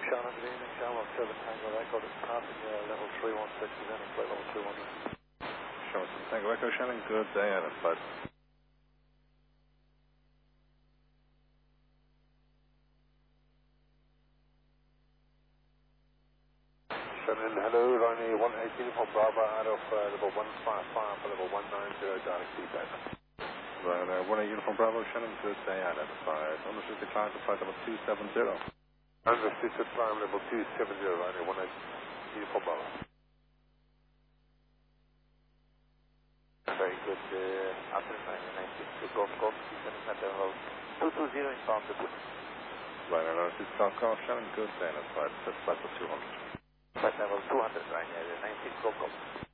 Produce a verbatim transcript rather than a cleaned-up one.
Shannon, good evening. Shannon, seven Tango Echo, passing uh, level three one six, then in flight level two hundred. Sure, seven Tango Echo, Shannon, good day, and in flight. Shannon, hello, runway one eighteen from Bravo out of uh, level one five five for level one nine zero, direct feedback. Ryanair one eight Uniform Bravo, Shannon, good day, identified. Understood the climb to flight level two seven zero. Understood to climb level two seven zero, runway one eight Uniform Bravo. Very good, uh, after nineteen to Golf Golf, descending at level two two zero inbound the boot. Ryanair understood Golf Golf, Shannon, good day, identified. Set flight level two hundred. Flight level two hundred, Ryanair nineteen Golf Golf.